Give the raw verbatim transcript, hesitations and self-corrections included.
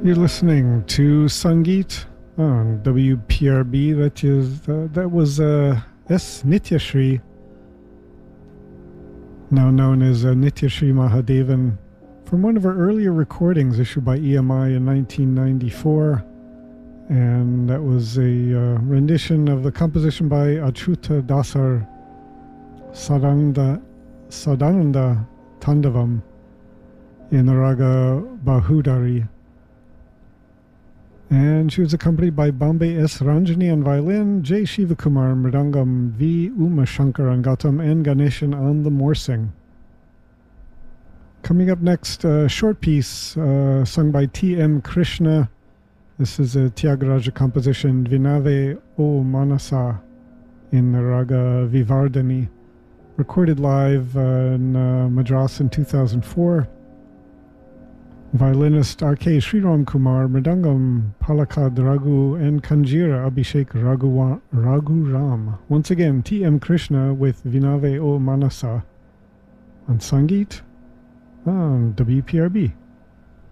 You're listening to Sangeet on W P R B. That is, uh, that was uh, S. Nityashri, now known as uh, Nityashri Mahadevan, from one of her earlier recordings issued by E M I in nineteen ninety-four. And that was a uh, rendition of the composition by Achyuta Dasar, Sadanda, Sadananda Tandavam, in the raga Bahudari. And she was accompanied by Bombay S. Ranjani on violin, J. Shivakumar mridangam, V. Uma Shankar on gautam, and Ganeshan on the morsing. Coming up next, a short piece uh, sung by T M Krishna. This is a Tyagaraja composition, Vinave O Manasa, in the raga Vivardhani, recorded live uh, in uh, Madras in two thousand four. Violinist R K Sriram Kumar, Mridangam Palakad Raghu, and Kanjira Abhishek Raghu, Raghu Ram. Once again, T M Krishna with Vinave O Manasa on Sangeet on W P R B.